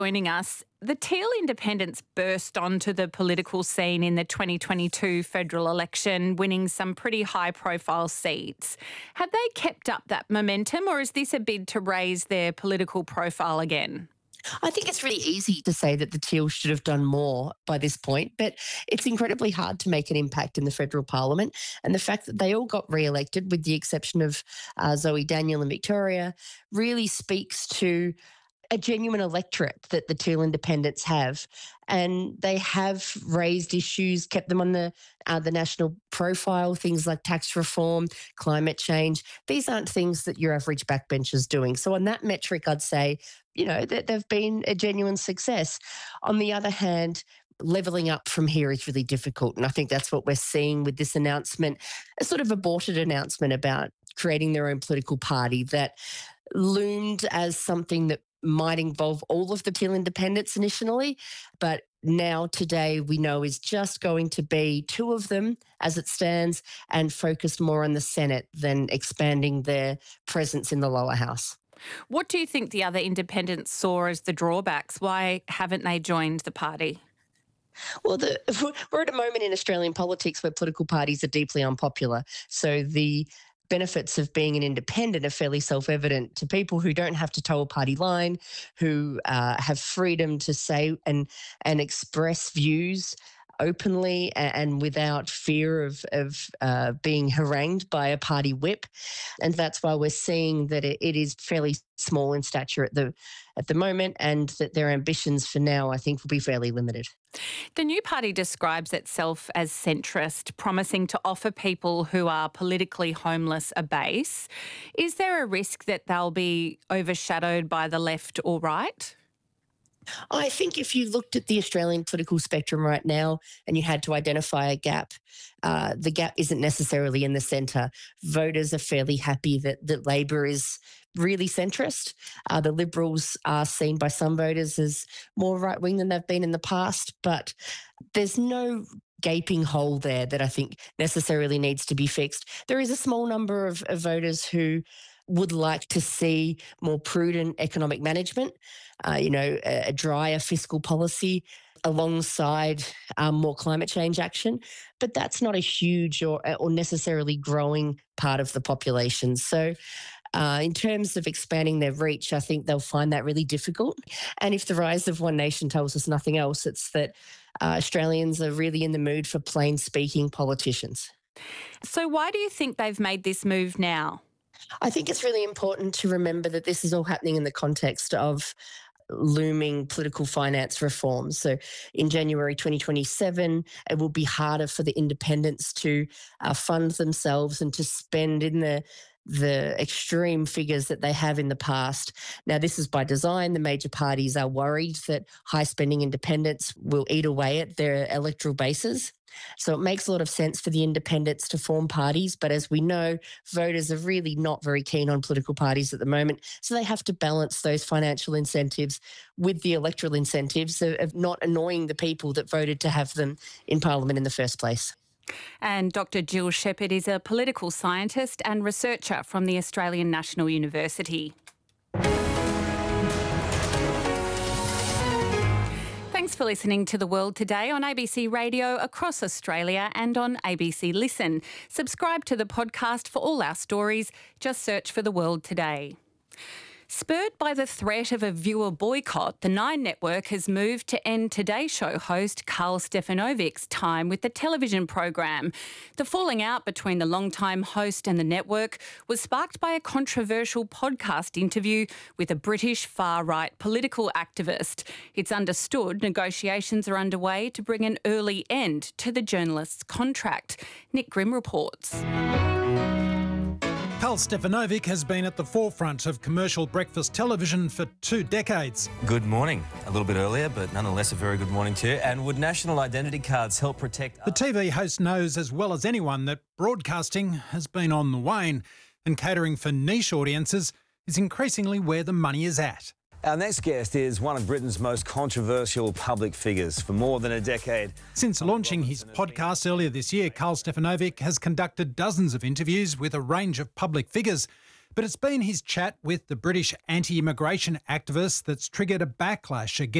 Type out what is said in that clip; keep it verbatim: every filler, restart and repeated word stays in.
joining us. The Teal Independents burst onto the political scene in the twenty twenty-two federal election, winning some pretty high-profile seats. Have they kept up that momentum, or is this a bid to raise their political profile again? I think it's really easy to say that the Teal should have done more by this point, but it's incredibly hard to make an impact in the federal parliament. And the fact that they all got re-elected, with the exception of uh, Zoe Daniel and Victoria, really speaks to a genuine electorate that the Teal Independents have. And they have raised issues, kept them on the uh, the national profile, things like tax reform, climate change. These aren't things that your average backbencher's doing. So on that metric, I'd say, you know, that they've been a genuine success. On the other hand, levelling up from here is really difficult. And I think that's what we're seeing with this announcement, a sort of aborted announcement about creating their own political party that loomed as something that might involve all of the Teal Independents initially, but now today we know is just going to be two of them as it stands, and focused more on the Senate than expanding their presence in the lower house. What do you think the other independents saw as the drawbacks? Why haven't they joined the party? Well, the, we're at a moment in Australian politics where political parties are deeply unpopular. So the benefits of being an independent are fairly self-evident to people who don't have to toe a party line, who uh, have freedom to say and and express views openly and, and without fear of, of uh, being harangued by a party whip. And that's why we're seeing that it, it is fairly small in stature at the at the moment, and that their ambitions for now, I think, will be fairly limited. The new party describes itself as centrist, promising to offer people who are politically homeless a base. Is there a risk that they'll be overshadowed by the left or right? I think if you looked at the Australian political spectrum right now and you had to identify a gap, uh, the gap isn't necessarily in the centre. Voters are fairly happy that, that Labor is really centrist. Uh, the Liberals are seen by some voters as more right-wing than they've been in the past, but there's no gaping hole there that I think necessarily needs to be fixed. There is a small number of, of voters who would like to see more prudent economic management, uh, you know, a, a drier fiscal policy alongside um, more climate change action. But that's not a huge or, or necessarily growing part of the population. So uh, in terms of expanding their reach, I think they'll find that really difficult. And if the rise of One Nation tells us nothing else, it's that uh, Australians are really in the mood for plain-speaking politicians. So why do you think they've made this move now? I think it's really important to remember that this is all happening in the context of looming political finance reforms. So in January twenty twenty-seven, it will be harder for the independents to uh, fund themselves and to spend in the the extreme figures that they have in the past. Now, this is by design. The major parties are worried that high-spending independents will eat away at their electoral bases. So it makes a lot of sense for the independents to form parties. But as we know, voters are really not very keen on political parties at the moment. So they have to balance those financial incentives with the electoral incentives of, of not annoying the people that voted to have them in Parliament in the first place. And Doctor Jill Shepherd is a political scientist and researcher from the Australian National University. Thanks for listening to The World Today on A B C Radio across Australia and on A B C Listen. Subscribe to the podcast for all our stories. Just search for The World Today. Spurred by the threat of a viewer boycott, the Nine Network has moved to end Today Show host Karl Stefanovic's time with the television program. The falling out between the longtime host and the network was sparked by a controversial podcast interview with a British far-right political activist. It's understood negotiations are underway to bring an early end to the journalist's contract. Nick Grimm reports. Karl Stefanovic has been at the forefront of commercial breakfast television for two decades. Good morning. A little bit earlier, but nonetheless a very good morning to you. And would national identity cards help protect... The T V host knows as well as anyone that broadcasting has been on the wane, and catering for niche audiences is increasingly where the money is at. Our next guest is one of Britain's most controversial public figures for more than a decade. Since launching his podcast earlier this year, Karl Stefanovic has conducted dozens of interviews with a range of public figures. But it's been his chat with the British anti-immigration activists that's triggered a backlash against